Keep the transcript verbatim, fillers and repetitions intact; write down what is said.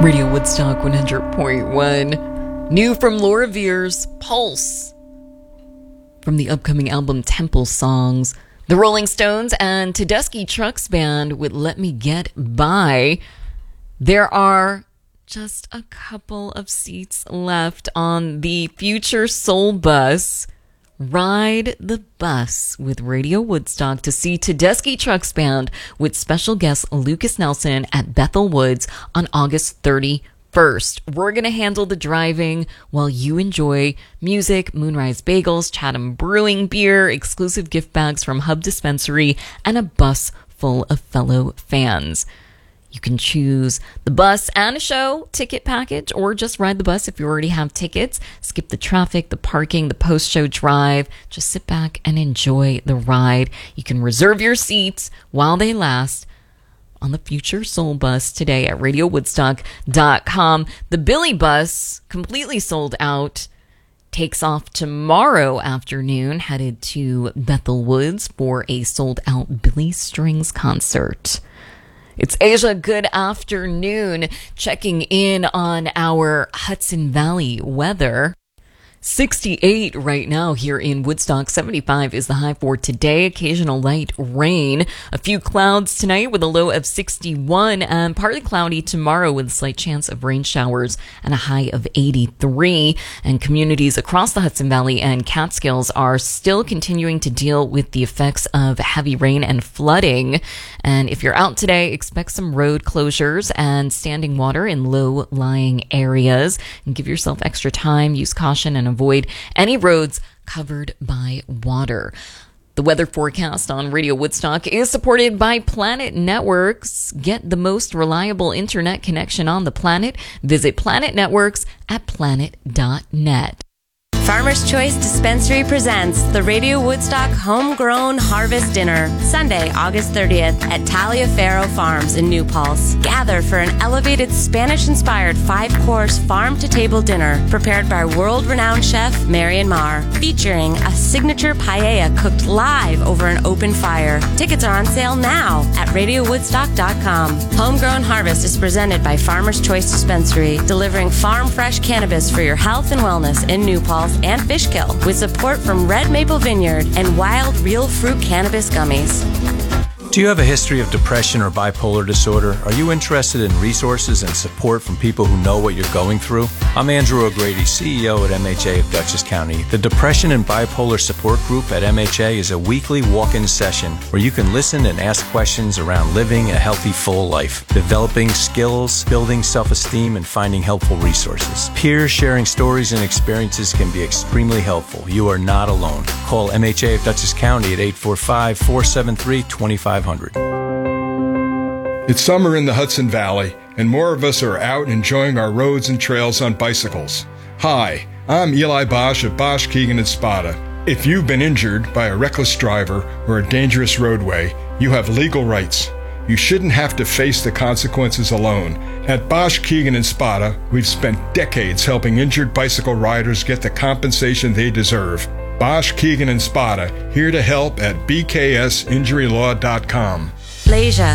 Radio Woodstock one hundred point one. New from Laura Veirs, Pulse. From the upcoming album Temple Songs, The Rolling Stones and Tedeschi Trucks Band with Let Me Get By. There are just a couple of seats left on the Future Soul Bus. Ride the bus with Radio Woodstock to see Tedeschi Trucks Band with special guest Lucas Nelson at Bethel Woods on August thirty-first. We're going to handle the driving while you enjoy music, Moonrise Bagels, Chatham Brewing beer, exclusive gift bags from Hub Dispensary, and a bus full of fellow fans. You can choose the bus and a show ticket package, or just ride the bus if you already have tickets. Skip the traffic, the parking, the post-show drive. Just sit back and enjoy the ride. You can reserve your seats while they last on the Future Soul Bus today at radio woodstock dot com. The Billy Bus, completely sold out, takes off tomorrow afternoon, headed to Bethel Woods for a sold-out Billy Strings concert. It's Asia, good afternoon. Checking in on our Hudson Valley weather. sixty-eight right now here in Woodstock. seventy-five is the high for today. Occasional light rain. A few clouds tonight with a low of sixty-one, and partly cloudy tomorrow with a slight chance of rain showers and a high of eighty-three. And communities across the Hudson Valley and Catskills are still continuing to deal with the effects of heavy rain and flooding. And if you're out today, expect some road closures and standing water in low-lying areas. And give yourself extra time. Use caution and avoid any roads covered by water. The weather forecast on Radio Woodstock is supported by Planet Networks. Get the most reliable internet connection on the planet. Visit Planet Networks at planet dot net. Farmer's Choice Dispensary presents the Radio Woodstock Homegrown Harvest Dinner, Sunday, August thirtieth at Taliaferro Farms in New Paltz. Gather for an elevated Spanish-inspired five-course farm-to-table dinner prepared by world-renowned chef Marian Marr, featuring a signature paella cooked live over an open fire. Tickets are on sale now at radio woodstock dot com. Homegrown Harvest is presented by Farmer's Choice Dispensary, delivering farm-fresh cannabis for your health and wellness in New Paltz and Fishkill, with support from Red Maple Vineyard and Wild Real Fruit Cannabis Gummies. Do you have a history of depression or bipolar disorder? Are you interested in resources and support from people who know what you're going through? I'm Andrew O'Grady, C E O at M H A of Dutchess County. The Depression and Bipolar Support Group at M H A is a weekly walk-in session where you can listen and ask questions around living a healthy, full life, developing skills, building self-esteem, and finding helpful resources. Peers sharing stories and experiences can be extremely helpful. You are not alone. Call M H A of Dutchess County at eight four five, four seven three, two five zero zero. It's summer in the Hudson Valley, and more of us are out enjoying our roads and trails on bicycles. Hi, I'm Eli Bosch of Bosch, Keegan and Spada. If you've been injured by a reckless driver or a dangerous roadway, you have legal rights. You shouldn't have to face the consequences alone. At Bosch, Keegan and Spada, we've spent decades helping injured bicycle riders get the compensation they deserve. Bosch, Keegan and Spada, here to help at b k s injury law dot com. Blasia,